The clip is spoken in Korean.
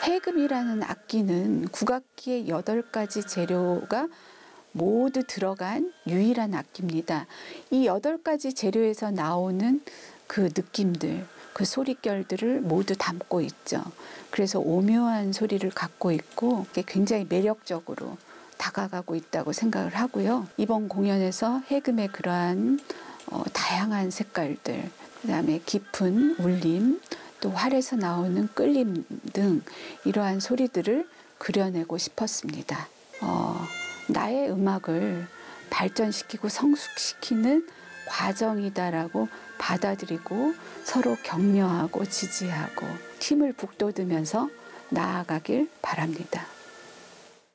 해금이라는 악기는 국악기의 8가지 재료가 모두 들어간 유일한 악기입니다. 이 8가지 재료에서 나오는 그 느낌들, 그 소리결들을 모두 담고 있죠. 그래서 오묘한 소리를 갖고 있고 굉장히 매력적으로 다가가고 있다고 생각을 하고요. 이번 공연에서 해금의 그러한 다양한 색깔들, 그다음에 깊은 울림, 또 활에서 나오는 끌림 등 이러한 소리들을 그려내고 싶었습니다. 나의 음악을 발전시키고 성숙시키는 과정이다라고 받아들이고 서로 격려하고 지지하고 힘을 북돋으면서 나아가길 바랍니다.